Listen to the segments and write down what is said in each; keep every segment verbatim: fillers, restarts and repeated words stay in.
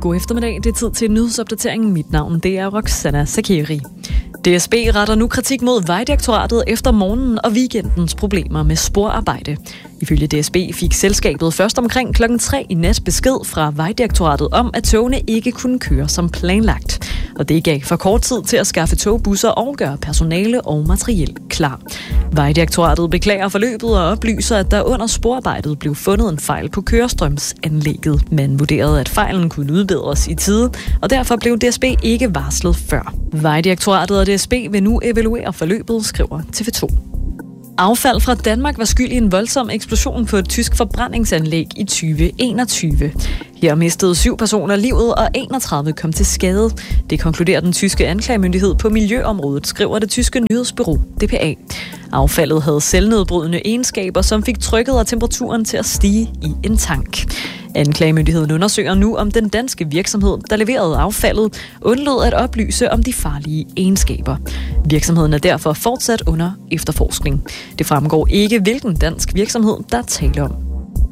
God eftermiddag. Det er tid til nyhedsopdateringen. Mit navn det er Roxana Zakeri. D S B retter nu kritik mod Vejdirektoratet efter morgenen og weekendens problemer med sporarbejde. Ifølge D S B fik selskabet først omkring klokken tre i nat besked fra Vejdirektoratet om, at togene ikke kunne køre som planlagt. Og det gav for kort tid til at skaffe togbusser og gøre personale og materiel klar. Vejdirektoratet beklager forløbet og oplyser, at der under sporarbejdet blev fundet en fejl på kørestrømsanlægget. Man vurderede, at fejlen kunne udbedres i tide, og derfor blev D S B ikke varslet før. Vejdirektoratet og D S B vil nu evaluere forløbet, skriver T V to. Affald fra Danmark var skyld i en voldsom eksplosion på et tysk forbrændingsanlæg i tyve enogtyve. Her mistede syv personer livet, og enogtredive kom til skade. Det konkluderer den tyske anklagemyndighed på miljøområdet, skriver det tyske nyhedsbureau D P A. Affaldet havde selvnedbrydende egenskaber, som fik trykket og temperaturen til at stige i en tank. Anklagemyndigheden undersøger nu, om den danske virksomhed, der leverede affaldet, undlod at oplyse om de farlige egenskaber. Virksomheden er derfor fortsat under efterforskning. Det fremgår ikke, hvilken dansk virksomhed, der taler om.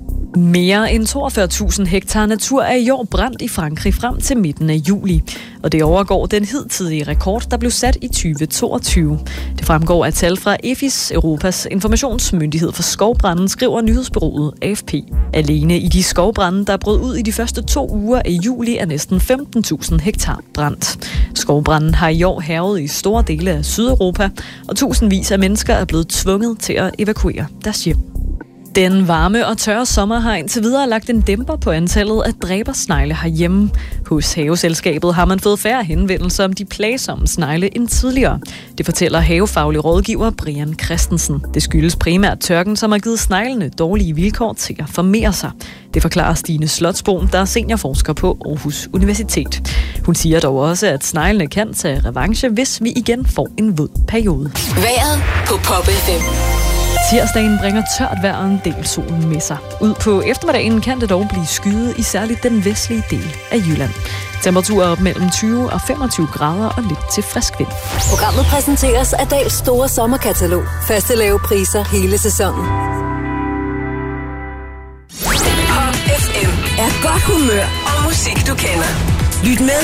Mere end toogfyrre tusind hektar natur er i år brændt i Frankrig frem til midten af juli. Og det overgår den hidtidige rekord, der blev sat i tyve toogtyve. Det fremgår af tal fra E F I S, Europas informationsmyndighed for skovbranden, skriver nyhedsbureauet A F P. Alene i de skovbrande, der brød ud i de første to uger af juli, er næsten femten tusind hektar brændt. Skovbranden har i år hærget i store dele af Sydeuropa, og tusindvis af mennesker er blevet tvunget til at evakuere deres hjem. Den varme og tørre sommer har indtil videre lagt en dæmper på antallet af dræbersnegle herhjemme. Hos haveselskabet har man fået færre henvendelser om de plagsomme snegle end tidligere. Det fortæller havefaglig rådgiver Brian Christensen. Det skyldes primært tørken, som har givet sneglene dårlige vilkår til at formere sig. Det forklarer Stine Slotsboen, der er seniorforsker på Aarhus Universitet. Hun siger dog også, at sneglene kan tage revanche, hvis vi igen får en våd periode. Vejret på Pop F M. Tirsdagen bringer tørt vejr og en del sol med sig. Ud på eftermiddagen kan det dog blive skyet i særligt den vestlige del af Jylland. Temperaturer op mellem tyve og femogtyve grader og lidt til frisk vind. Programmet præsenteres af Dahls store sommerkatalog. Faste lave priser hele sæsonen. Pop F M er godt humør og musik, du kender. Lyt med